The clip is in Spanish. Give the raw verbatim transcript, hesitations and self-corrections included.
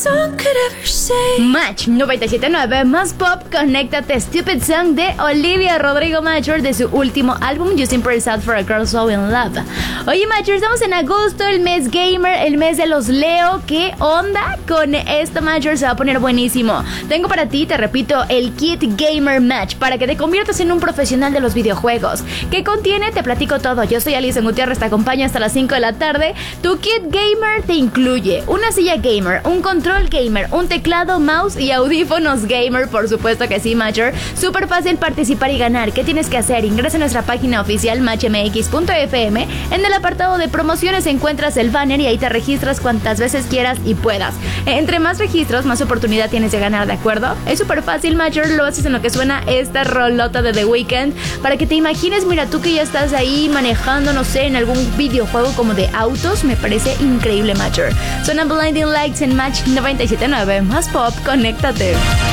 Match noventa y siete punto nueve más pop, conéctate. Stupid Song de Olivia Rodrigo Major de su último álbum Using Prayers Out for a Girl So in Love. Oye Major, estamos en agosto, el mes gamer, el mes de los Leo. ¿Qué onda con esto, Major? Se va a poner buenísimo. Tengo para ti, te repito, el Kit Gamer Match para que te conviertas en un profesional de los videojuegos. ¿Qué contiene? Te platico todo. Yo soy Alison Gutiérrez, te acompaño hasta las cinco de la tarde. Tu Kit Gamer te incluye una silla gamer, un control gamer, un teclado, mouse y audífonos gamer, por supuesto que sí, Major. Súper fácil participar y ganar. ¿Qué tienes que hacer? Ingresa a nuestra página oficial match m x punto f m. En el apartado de promociones encuentras el banner y ahí te registras cuantas veces quieras y puedas. Entre más registros, más oportunidad tienes de ganar, ¿de acuerdo? Es súper fácil, Major. Lo haces en lo que suena esta rolota de The Weeknd para que te imagines, mira, tú que ya estás ahí manejando, no sé, en algún videojuego como de autos. Me parece increíble, Major. Suena Blinding Lights en Match noventa y siete punto nueve más pop, conéctate.